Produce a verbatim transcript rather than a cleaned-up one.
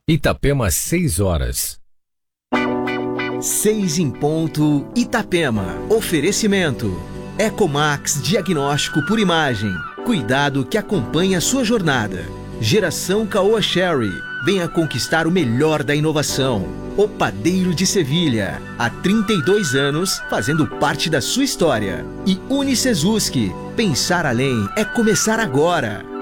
Itapema, seis horas. Seis em ponto, Itapema. Oferecimento. Ecomax Diagnóstico por Imagem. Cuidado que acompanha a sua jornada. Geração Caoa Sherry. Venha conquistar o melhor da inovação. O Padeiro de Sevilha. Há trinta e dois anos, fazendo parte da sua história. E Unicesuski. Pensar além é começar agora.